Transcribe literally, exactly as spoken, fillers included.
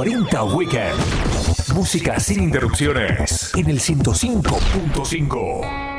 cuarenta Weekend. Música sin interrupciones en el ciento cinco punto cinco.